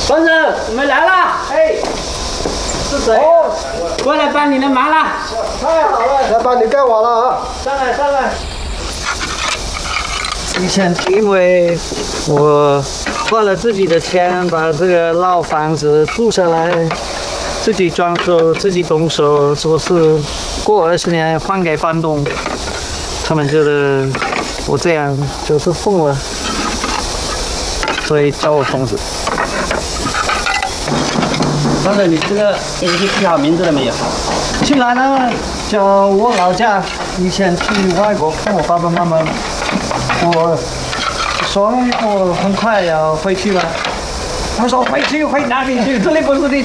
先生，我们来了。哎，是谁？哦，过来帮你的忙了。 太好了，来帮你干完了啊！ 上来，上来。 以前因为我花了自己的钱把这个老房子租下来，自己装修，自己动手做事，过20年还给房东，他们觉得我这样就是疯了，所以叫我疯子。 先生，你这个已经起好名字了没有？ 起来了，叫我老家。以前去外国看我爸爸妈妈，我说我很快要回去了。他说回去回哪里去？这里不是你